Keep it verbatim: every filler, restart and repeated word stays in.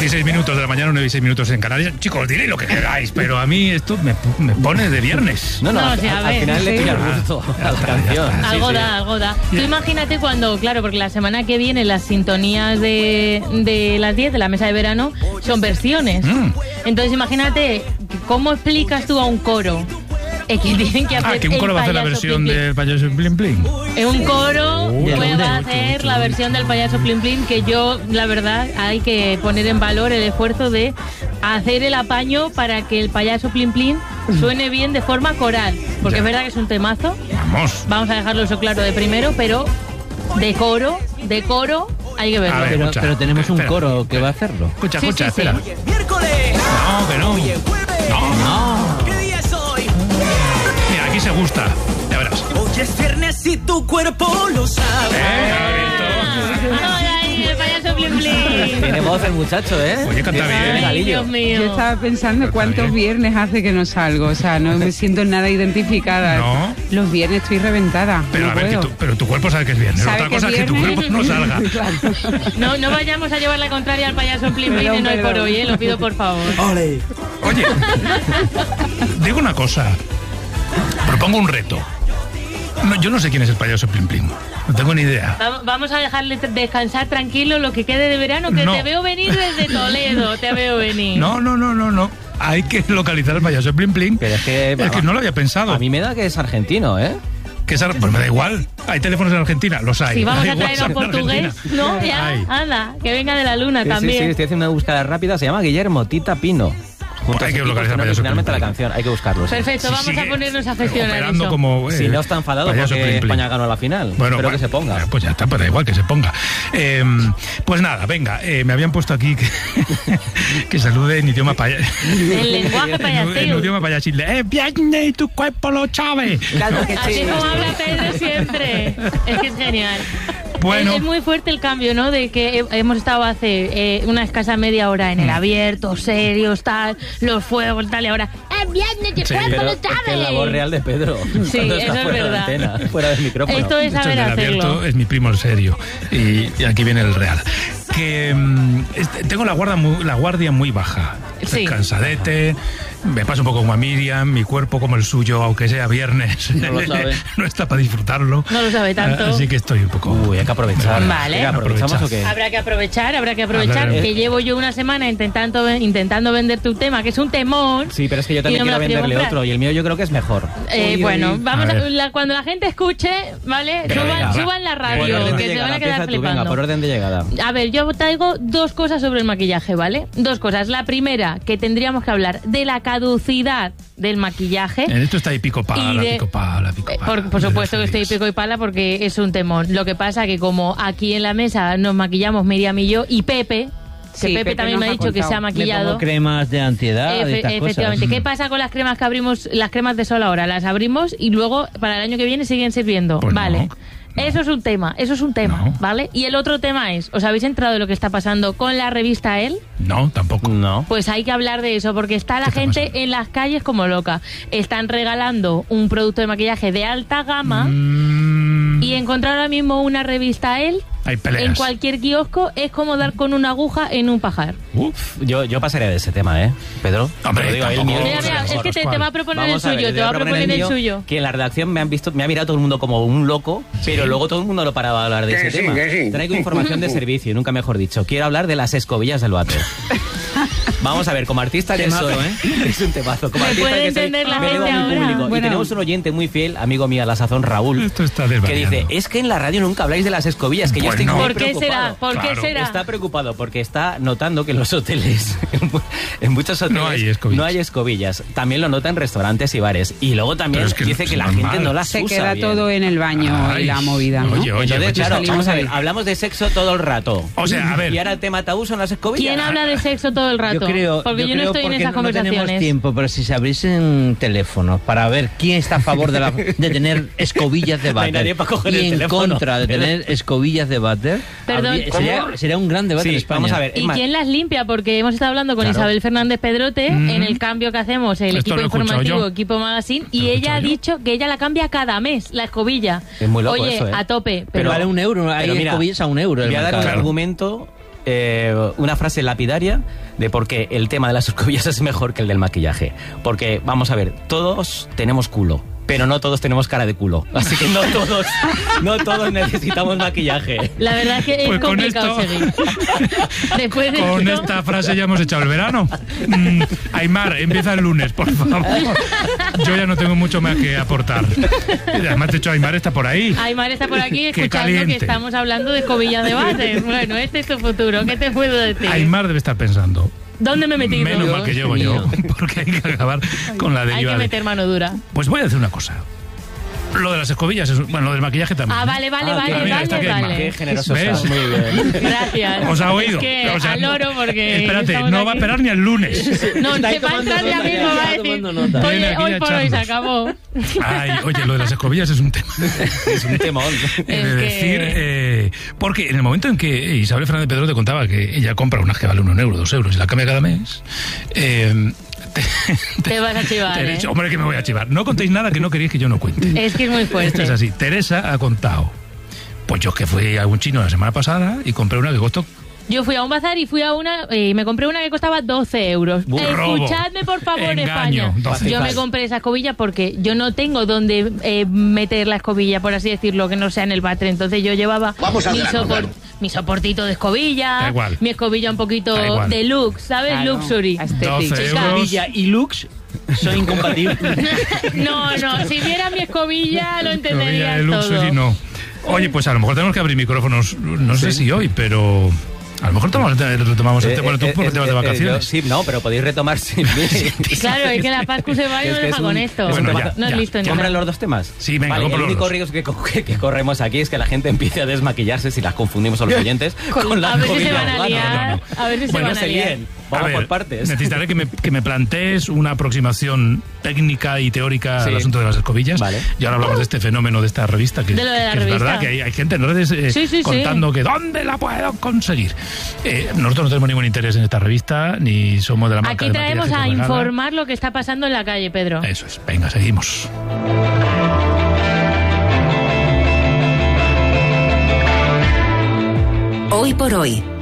dieciséis minutos de la mañana, nueve y seis minutos en Canarias. Chicos, diréis lo que queráis, pero a mí esto me, me pone de viernes. No, no, No, al, sí, a al ver, final sí. le pilla el gusto a la canción. Algo Sí, da, sí. algo da. Tú imagínate cuando, claro, porque la semana que viene las sintonías de, de las diez de la mesa de verano son versiones. Mm. Entonces imagínate, ¿cómo explicas tú a un coro? Es que tienen que hacer Ah, que un el coro va a hacer la payaso versión Plim Plim. del payaso Plim Plim. Es un coro Uy, que ¿dónde? va a hacer la versión del payaso Plim Plim, que yo, la verdad, hay que poner en valor el esfuerzo de hacer el apaño para que el payaso Plim Plim suene bien de forma coral. Porque Ya. es verdad que es un temazo. Vamos. Vamos a dejarlo eso claro de primero, pero de coro, de coro, hay que verlo. A ver, Pero, escucha. pero tenemos un Espera. coro que va a hacerlo. Escucha, Sí, escucha, sí, sí. espera. No, que no. No, no. ¿Qué día es hoy? Mira, aquí se gusta. Ya verás. Hoy es viernes y tu cuerpo lo sabe. ¿Eh? Ahora ahí, el payaso Plim Plim. Tiene voz el muchacho, ¿eh? Oye, canta Tiene bien. Ay, galillo. Dios mío. Yo estaba pensando Está cuántos bien. viernes hace que no salgo, o sea, no me siento nada identificada. No. Los viernes estoy reventada. Pero no a ver, que puedo. tu, pero tu cuerpo sabe que es viernes. ¿Sabe Otra que cosa es es que tu viernes? cuerpo no salga. Claro. No, no vayamos a llevar la contraria al payaso Plim Plim Perdón, en hoy por perdón. hoy, ¿eh? Lo pido por favor. Ole. Oye, digo una cosa. Propongo un reto. No, yo no sé quién es el payaso Plim Plim. No tengo ni idea. Va- Vamos a dejarle t- descansar tranquilo lo que quede de verano, que No. te veo venir desde Toledo, te veo venir. No, no, no, no, no. Hay que localizar al payaso Plim Plim. Pero es que- Es que no lo había pensado. A mí me da que es argentino, ¿eh? Que es ar- pues me da igual. Hay teléfonos en Argentina, los hay. Si vamos Hay a traer a un WhatsApp en portugués, Argentina. no, ya, Hay. anda, que venga de la luna Sí, sí, también. sí, estoy haciendo una búsqueda rápida. Se llama Guillermo Tita Pino. Juntos Hay que equipos localizar que no payaso originalmente Plim la Plim. canción. Hay que buscarlo. sí. Perfecto, Si vamos sigue a ponernos a gestionar operando eso. como, eh, Si no está enfadado payaso porque Plim Plim. España ganó la final. Bueno, Espero bueno, que se ponga. eh, Pues ya está, pues da igual que se ponga. Eh, pues nada, venga, eh, me habían puesto aquí que, que salude en idioma paya. El lenguaje En, en payasil. idioma payasil. ¡Eh, viernes y tu cuerpo lo sabe! Claro que Así sí. como habla Pedro siempre. Es que es genial. Bueno. Es, es muy fuerte el cambio, ¿no? De que he- hemos estado hace eh, una escasa media hora en el abierto, serios, tal, los fuegos, tal, y ahora. ¡Es viernes, tu Sí, cuerpo Pero lo es que sabe! es la voz real de Pedro. Sí, cuando está eso es fuera de verdad. antena, fuera del micrófono. Esto es De hecho, saber el del hacerlo. abierto es mi primo el serio. Y, y aquí viene el real. Que mm, este, tengo la guardia, muy, la guardia muy baja. Estoy Sí. cansadete. Me paso un poco como a Miriam. Mi cuerpo como el suyo, aunque sea viernes. No lo sabe. No está para disfrutarlo. No lo sabe tanto. Ah, Así que estoy un poco. Uy, hay que aprovechar. Vale. Venga, ¿aprovechamos o qué? Habrá que aprovechar, habrá que aprovechar Hablar- que llevo yo una semana intentando intentando vender tu tema, que es un temón. Sí, pero es que yo también Y no me quiero lo quiero venderle comprar. otro y el mío yo creo que es mejor. Eh, Uy, bueno, uy. vamos A a, ver. la- cuando la gente escuche, ¿vale? Venga, Suban, venga, va. suban la Por radio, orden de que se llegada, van a quedar empieza tú, venga, flipando. por orden de llegada. A ver, yo traigo dos cosas sobre el maquillaje, ¿vale? Dos cosas. La primera, que tendríamos que hablar de la caducidad del maquillaje. En esto está y pico pala, Y de- pico pala, pico Eh, pala. Por, por de supuesto que los estoy días. pico y pala porque es un temón. Lo que pasa que como aquí en la mesa nos maquillamos Miriam y yo y Pepe, que Sí, Pepe, Pepe también nos me ha ha dicho que contado. se ha Me maquillado. pongo cremas de antiedad y Efe- estas efectivamente. cosas. ¿Qué pasa con las cremas que abrimos, las cremas de sol ahora? Las abrimos y luego para el año que viene siguen sirviendo. Pues no, vale. no. Eso es un tema, eso es un tema, No. ¿vale? Y el otro tema es, ¿os habéis enterado de lo que está pasando con la revista Elle? No, tampoco. No. Pues hay que hablar de eso, porque está la ¿Qué está gente pasando? en las calles como loca. Están regalando un producto de maquillaje de alta gama Mm, y encontrar ahora mismo una revista Elle hay peleas. en cualquier kiosco es como dar con una aguja en un pajar. Uf. Yo, yo pasaría de ese tema, ¿eh? Pedro. Hombre, Te lo digo, el tampoco. mío- Mira, mira, Vamos a es que te, ver, te va a proponer el Vamos a ver, suyo, yo te va a voy proponer el mío, suyo. Que en la redacción me han visto, me ha mirado todo el mundo como un loco, pero luego todo el mundo lo paraba a hablar de Que ese sí, tema. que sí. Traigo información de servicio, y nunca mejor dicho. Quiero hablar de las escobillas del váter. Vamos a ver, como artista que Temazo, soy, ¿eh? es un temazo. Como Me artista puede que soy, entender la me gente debo a mi ahora. público. Bueno. Y tenemos un oyente muy fiel, amigo mío, a la sazón Raúl, Esto está que desvariando. dice, es que en la radio nunca habláis de las escobillas, que yo Pues estoy no. muy ¿Por qué preocupado. será? ¿Por qué Claro. será? Está preocupado porque está notando que en los hoteles, en mu- en muchos hoteles, No hay escobillas. no hay escobillas. También lo nota en restaurantes y bares. Y luego también Pero es que dice es que la normal. gente no las Se usa queda bien. todo en el baño Ay, y la movida, ¿no? oye, oye, Entonces, oye, claro, salimos vamos a ver, ahí. hablamos de sexo todo el rato. O sea, a ver. Y ahora el tema tabú son las escobillas. ¿Quién habla de sexo todo el rato? Yo creo, porque yo, no creo estoy en porque esas no tenemos conversaciones. tiempo, pero si se abriesen teléfonos para ver quién está a favor de, la- de tener escobillas de No hay váter nadie para coger y el en teléfono. contra de tener escobillas de váter, Perdón, habría- ¿cómo? sería, sería un gran debate Sí, en España. vamos a ver. Es ¿Y más, quién las limpia? Porque hemos estado hablando con Claro. Isabel Fernández Pedrote Mm. en el cambio que hacemos, el Esto equipo lo he escuchado informativo, yo. equipo magazine, Esto y lo he ella ha escuchado yo. dicho que ella la cambia cada mes, la escobilla. Es muy loco Oye, eso, ¿eh? a tope. pero Pero vale un euro, hay pero mira, escobillas a un euro. el voy a dar un mercado. argumento eh, una frase lapidaria de por qué el tema de las escobillas es mejor que el del maquillaje. Porque, vamos a ver, todos tenemos culo, pero no todos tenemos cara de culo. Así que no todos, no todos necesitamos maquillaje. La verdad es que es Pues con complicado esto- seguir. Después de Con esto, esta frase ya hemos echado el verano. Mm, Aymar, empieza el lunes, por favor. Yo ya no tengo mucho más que aportar. Además, de hecho, Aymar está por ahí. Aymar está por aquí Qué escuchando caliente. que estamos hablando de escobillas de váter. Bueno, este es tu futuro. ¿Qué te puedo decir? Aymar debe estar pensando. ¿Dónde me he metido? Menos mal que llego yo, mío. porque hay que acabar con la Hay deriva. que de- meter mano dura. Pues voy a decir una cosa. Lo de las escobillas, es, bueno, lo del maquillaje también. Ah, ¿eh? vale, vale, Ah, vale, mira, está vale, aquí vale. Qué generoso ¿Ves? estás, muy bien. Gracias. ¿Os ha oído? Es que O sea, al oro porque... Espérate, estamos no aquí. va a esperar ni el lunes. No, Está ahí se va a tomando entrar ya nota, mismo, ya, va a ya decir, tomando nota. Viene oye, aquí hoy a por hoy se echarnos. acabó. Ay, oye, lo de las escobillas es un tema. Es un temón. He de Es que- decir, eh, porque en el momento en que Isabel Fernández Pedro te contaba que ella compra unas que valen un euro, dos euros y la cambia cada mes, eh, te, Te vas a chivar, te he ¿eh? dicho, hombre, que me voy a chivar. No contéis nada que no queréis que yo no cuente. Es que es muy Esto fuerte. es así. Teresa ha contado. Pues yo que fui a un chino la semana pasada y compré una que costó. Yo fui a un bazar y fui a una eh, y me compré una que costaba doce euros. Robo. Escuchadme, por favor, Engaño, España. doce. Yo me compré esa escobilla porque yo no tengo donde eh, meter la escobilla, por así decirlo, que no sea en el váter. Entonces yo llevaba mi, sopor- mi soportito de escobilla, Da igual. mi escobilla un poquito Da igual. de lux, ¿sabes? Claro, Luxury. aesthetic. doce euros. Escobilla y looks son incompatibles. No, no, si viera mi escobilla lo Escobilla entenderías de luxury, todo. no. Oye, pues a lo mejor tenemos que abrir micrófonos, no sé si hoy, pero a lo mejor tomamos, retomamos el tema. Bueno, tú por temas de vacaciones. Sí, no, pero podéis retomar sin mí. Claro, es que la Pascu se va y Es nos que es deja un- con esto. Bueno, no ya, no es ya. listo ni ¿Compran nada. los dos temas? Sí, venga, vale, compro el los único dos. riesgo que, co- que- que corremos aquí es que la gente empiece a desmaquillarse si las confundimos a los oyentes con, la a ver si se escobilla van a urbana. liar. no, no. A ver si se Bueno, van No a se liar. líen. A Vamos ver, por partes. necesitaré que me, que me plantees una aproximación técnica y teórica Sí. al asunto de las escobillas. Vale. Y ahora hablamos de este fenómeno de esta revista, que, De lo de la que es revista. verdad que hay, hay gente en redes eh, Sí, sí, sí. contando que ¿dónde la puedo conseguir? Eh, nosotros no tenemos ningún interés en esta revista, ni somos de la marca Aquí de traemos maquillaje a que regala. informar lo que está pasando en la calle, Pedro. Eso es. Venga, seguimos. Hoy por hoy,